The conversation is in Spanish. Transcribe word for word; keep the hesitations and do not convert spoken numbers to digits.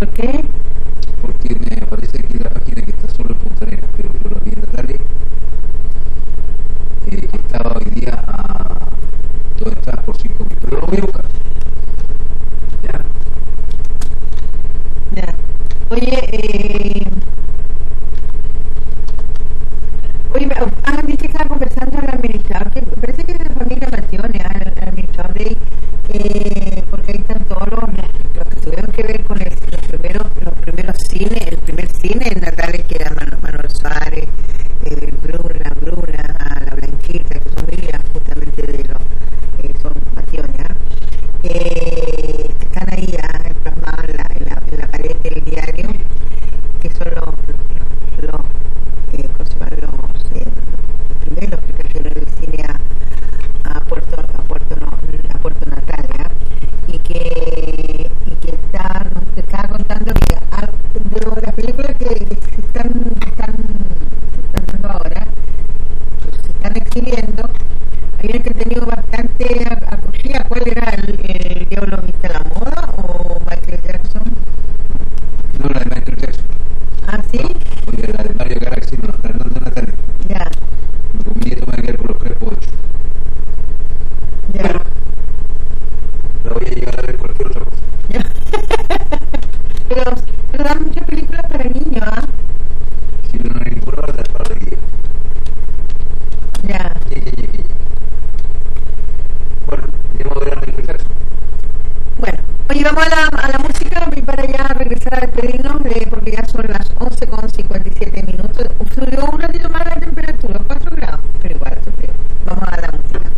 ¿Por qué? Porque me aparece aquí la página que está solo en Punta Arenas, pero yo lo vi en la tarde, eh, que estaba hoy día a dos entradas por cinco mil, pero lo voy a buscar. ¿Ya? Ya. Oye, eh... Oye, ah, dice que estaba conversando al administrador, que parece que es de la familia Matione, ¿eh? el, el administrador de ahí, eh, porque ahí están todos los, los que tuvieron que ver con el, los primeros los primeros cines, el primer cine en Natales, que era Manuel, Manuel Suárez, eh, Bruna, Bruna, a la Blanquita, que son hijas justamente de los, eh, son Matione, ¿eh? Eh, están ahí ¿eh? plasmados en la, en, la, en la pared del diario, que son los, los, los eh, ¿cómo se llama? Los, eh, los primeros que trajeron el cine a, a Puerto a Puerto no, a Puerto Natal, ¿eh? y que y que está, nos estaba contando que ah, de las películas que, que están, están, están dando ahora, que se están exhibiendo, hay una que ha tenido bastante acogida. ¿Cuál era? ¿El, el Diablo viste a la moda o Michael Jackson? No, la de Michael Jackson. ¿Ah, sí? No, porque la de Mario Galaxy no la están dando en la tarde. Ya. Mi comillito me va a quedar por los crepos ocho. Ya. Bueno, la voy a llegar a ver cualquier otra cosa. Ya. pero, pero dan muchas películas para niños, ¿ah? ¿eh? Si no hay ninguna va a dar para la guía. Ya. Ya, ya, ya, ya. Bueno, iremos a ver a Michael Jackson. Bueno, oye, vamos a la, a la música y para ya regresar a despedirnos, eh, porque ya son las once con cincuenta y siete minutos. Subió un ratito más la temperatura.